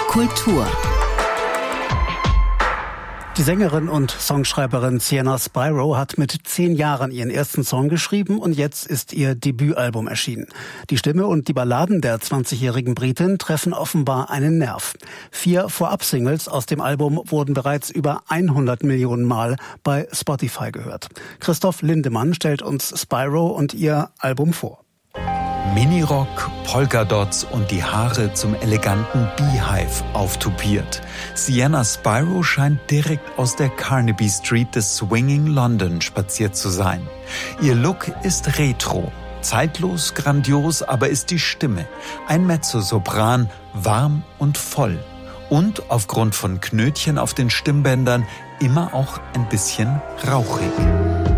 Kultur. Die Sängerin und Songschreiberin Sienna Spyro hat mit 10 Jahren ihren ersten Song geschrieben und jetzt ist ihr Debütalbum erschienen. Die Stimme und die Balladen der 20-jährigen Britin treffen offenbar einen Nerv. 4 Vorab-Singles aus dem Album wurden bereits über 100 Millionen Mal bei Spotify gehört. Christoph Lindemann stellt uns Spyro und ihr Album vor. Minirock, Polkadots und die Haare zum eleganten Beehive auftupiert. Sienna Spyro scheint direkt aus der Carnaby Street des Swinging London spaziert zu sein. Ihr Look ist retro, zeitlos, grandios, aber ist die Stimme. Ein Mezzosopran, warm und voll. Und aufgrund von Knötchen auf den Stimmbändern immer auch ein bisschen rauchig.